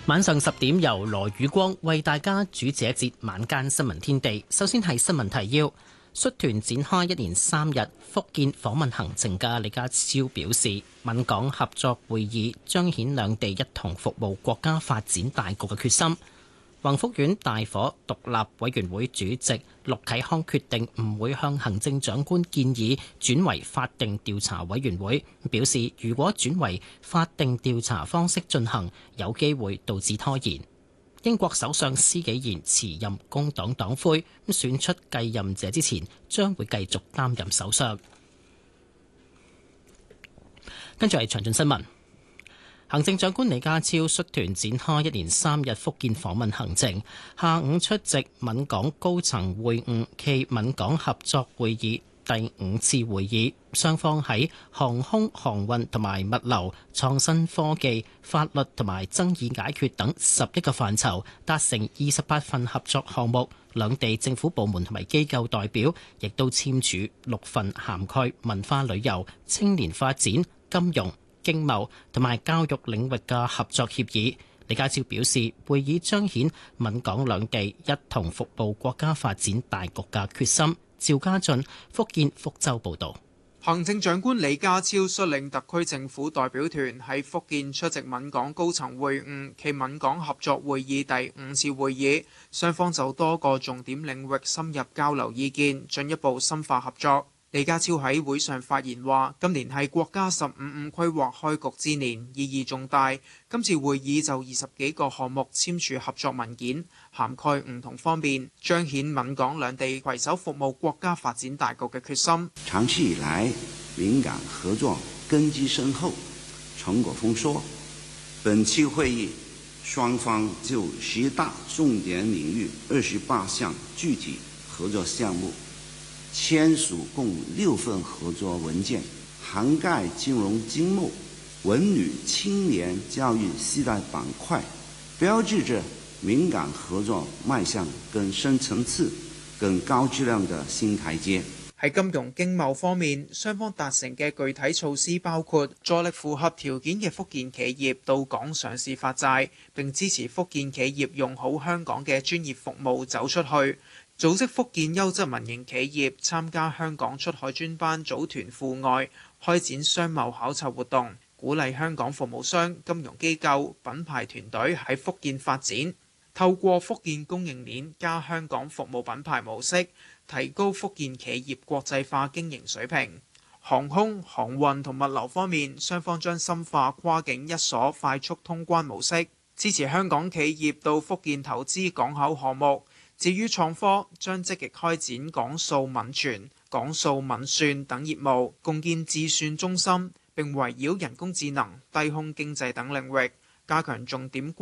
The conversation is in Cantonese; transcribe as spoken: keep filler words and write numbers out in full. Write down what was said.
晚上十點由羅宇光為大家主持一節晚間新聞天地。首先係新聞提要。率團展開一連三日福建訪問行程嘅李家超表示，閩港合作會議彰顯兩地一同服務國家發展大局嘅決心。宏福苑大火，獨立委員會主席陸啟康決定唔會向行政長官建議轉為法定調查委員會，表示如果轉為法定調查方式進行，有機會導致拖延。英國首相施紀賢辭任工黨黨魁，選出繼任者之前將會繼續擔任首相。跟住係詳盡新聞。行政長官李家超率團展開一連三日福建訪問行程，下午出席閩港高層會晤暨閩港合作會議第五次會議，雙方喺航空、航運同埋物流、創新科技、法律同埋爭議解決等十一個範疇達成二十八份合作項目。兩地政府部門同埋機構代表亦都簽署六份涵蓋文化旅遊、青年發展、金融、經貿同埋教育領域嘅合作協議。李家超表示，會議彰顯閩港兩地一同服務國家發展大局嘅決心。趙家俊，福建福州報道。 行政長官李家超率領特區政府代表團喺福建出席閩港高層會晤暨閩港合作會議第五次會議，雙方就多個重點領域深入交流意見，進一步深化合作。李家超喺會上發言話，今年係國家十五五規劃開局之年，意義重大。今次會議就二十幾個項目簽署合作文件，涵蓋唔同方面，彰顯閩港兩地攜手服務國家發展大局嘅決心。 長期以來，閩港合作根基深厚，成果豐碩。本期會議，雙方就十大重點領域二十八項具體合作項目簽署共六份合作文件，涵蓋金融經貿、文旅、青年教育四大板塊，標誌着閩港合作邁向更深層次、更高質量的新台階。 喺金融經貿方面，雙方達成嘅具體措施包括助力符合條件嘅福建企業到港上市發債，並支持福建企業用好香港嘅專業服務走出去。組織福建優質民營企業參加香港出海專班組團赴外，開展商貿考察活動，鼓勵香港服務商、金融機構、品牌團隊喺福建發展，透過福建供應鏈加香港服務品牌模式，提高福建企業國際化經營水平。航空、航運同物流方面，雙方將深化跨境一鎖快速通關模式，支持香港企業到福建投資港口項目。至於創科，將積極開展港數民傳、港數民算等業務，共建智算中心，並圍繞人工智能、低空經濟等領域加強重點。